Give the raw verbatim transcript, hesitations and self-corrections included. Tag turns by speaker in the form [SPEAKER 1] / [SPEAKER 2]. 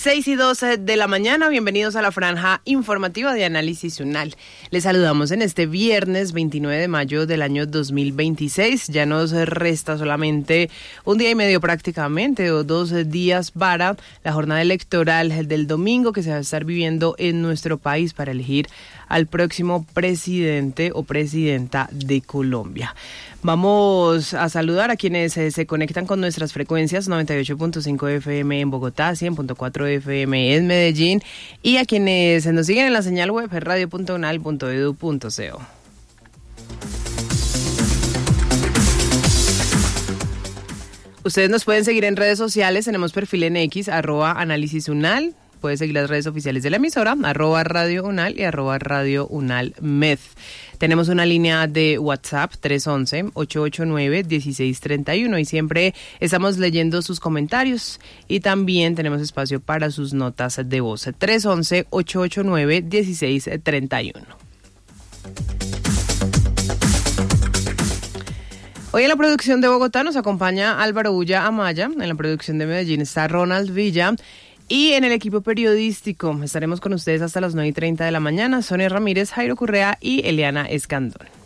[SPEAKER 1] seis y doce de la mañana, bienvenidos a la franja informativa de Análisis UNAL. Les saludamos en este viernes veintinueve de mayo del año dos mil veintiséis. Ya nos resta solamente un día y medio prácticamente, o dos días para la jornada electoral del domingo que se va a estar viviendo en nuestro país para elegir al próximo presidente o presidenta de Colombia. Vamos a saludar a quienes eh, se conectan con nuestras frecuencias noventa y ocho punto cinco F M en Bogotá, cien punto cuatro F M en Medellín, y a quienes nos siguen en la señal web radio punto unal punto edu punto co. Ustedes nos pueden seguir en redes sociales, tenemos perfil en X, arroba Análisis UNAL. Puede seguir las redes oficiales de la emisora, arroba Radio UNAL y arroba Radio UNAL Med. Tenemos una línea de WhatsApp tres once, ocho ocho nueve, dieciséis treinta y uno y siempre estamos leyendo sus comentarios y también tenemos espacio para sus notas de voz. tres once, ocho ocho nueve, dieciséis treinta y uno. Hoy en la producción de Bogotá nos acompaña Álvaro Ulla Amaya, en la producción de Medellín está Ronald Villa. Y en el equipo periodístico estaremos con ustedes hasta las nueve y treinta de la mañana. Sonia Ramírez, Jairo Correa y Eliana Escandón.